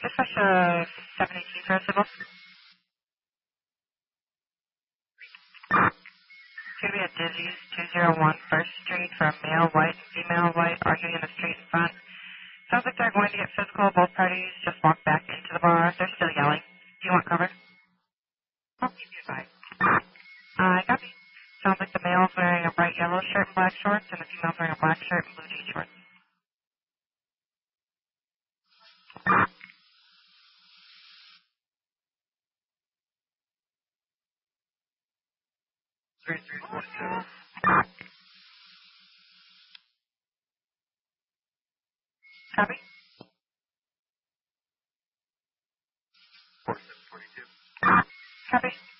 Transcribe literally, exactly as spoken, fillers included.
Dispatch uh, seven eighteen for civil. It's going to be at Dizzy's two oh one First Street for a male white and female white arguing in the street in front. Sounds like they're going to get physical. Both parties just walked back into the bar. They're still yelling. Do you want cover? I'll keep you advised. Uh, I copy. Sounds like the male's wearing a bright yellow shirt and black shorts, and the female's wearing a black shirt and blue jean shorts. three three four two. Copy. four six four two. Copy.